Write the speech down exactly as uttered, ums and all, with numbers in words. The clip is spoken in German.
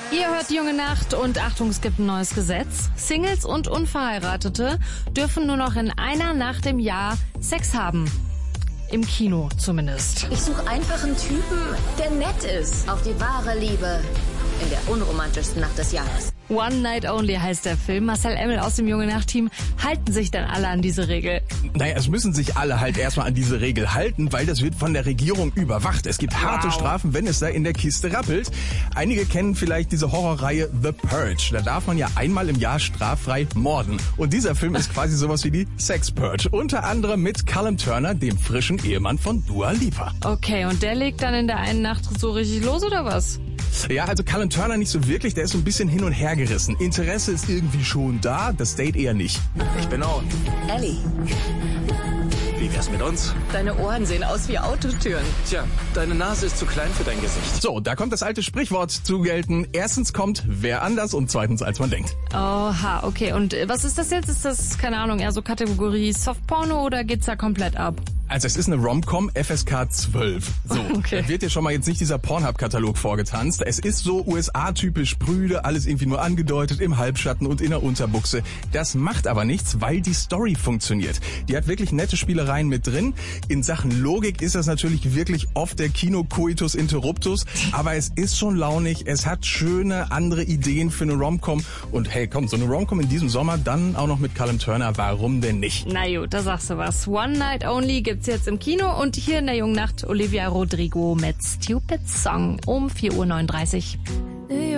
Ihr hört Junge Nacht und Achtung, es gibt ein neues Gesetz. Singles und Unverheiratete dürfen nur noch in einer Nacht im Jahr Sex haben. Im Kino zumindest. Ich suche einfach einen Typen, der nett ist. Auf die wahre Liebe in der unromantischsten Nacht des Jahres. One Night Only heißt der Film. Marcel Emmel aus dem Junge Nacht Team. Halten sich denn alle an diese Regel? Naja, es müssen sich alle halt erstmal an diese Regel halten, weil das wird von der Regierung überwacht. Es gibt harte Wow. Strafen, wenn es da in der Kiste rappelt. Einige kennen vielleicht diese Horrorreihe The Purge. Da darf man ja einmal im Jahr straffrei morden. Und dieser Film ist quasi sowas wie die Sex Purge. Unter anderem mit Callum Turner, dem frischen Ehemann von Dua Lipa. Okay, und der legt dann in der einen Nacht so richtig los, oder was? Ja, also Callum Turner nicht so wirklich, der ist so ein bisschen hin und her gerissen. Interesse ist irgendwie schon da, das Date eher nicht. Ich bin on. Ellie, Wie wär's mit uns? deine Ohren sehen aus wie Autotüren. Tja, deine Nase ist zu klein für dein Gesicht. So, da kommt das alte Sprichwort zu gelten. Erstens kommt wer anders und zweitens als man denkt. Oha, okay. Und äh, was ist das jetzt? Ist das, keine Ahnung, eher so Kategorie Softporno oder geht's da komplett ab? Also es ist eine Rom-Com F S K zwölf. So, Okay. da wird dir schon mal jetzt nicht dieser Pornhub-Katalog vorgetanzt. Es ist so U S A-typisch prüde, alles irgendwie nur angedeutet, im Halbschatten und in der Unterbuchse. Das macht aber nichts, weil die Story funktioniert. Die hat wirklich nette Spielereien mit drin. In Sachen Logik ist das natürlich wirklich oft der Kino-Coitus Interruptus, aber es ist schon launig, es hat schöne andere Ideen für eine Rom-Com. Und hey, komm, so eine Rom-Com in diesem Sommer, dann auch noch mit Callum Turner, warum denn nicht? Na gut, da sagst du was. One Night Only gibt's jetzt im Kino und hier in der Jungen Nacht Olivia Rodrigo mit Stupid Song um vier Uhr neununddreißig.